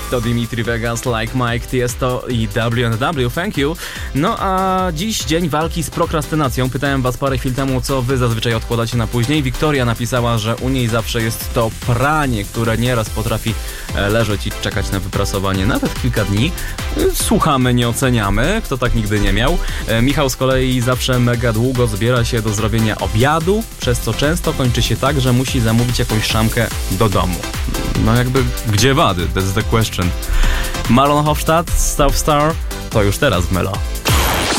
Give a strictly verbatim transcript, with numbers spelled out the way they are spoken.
To Dimitri Vegas, Like Mike, Tiesto i W and W, thank you. No a dziś dzień walki z prokrastynacją. Pytałem was parę chwil temu, co wy zazwyczaj odkładacie na później. Wiktoria napisała, że u niej zawsze jest to pranie, które nieraz potrafi leżeć i czekać na wyprasowanie nawet kilka dni. Słuchamy, nie oceniamy, kto tak nigdy nie miał. Michał z kolei zawsze mega długo zbiera się do zrobienia obiadu, przez co często kończy się tak, że musi zamówić jakąś szamkę do domu. No jakby, gdzie wady? That's the question. Marlon Hofstadt, South Star, to już teraz w Melo.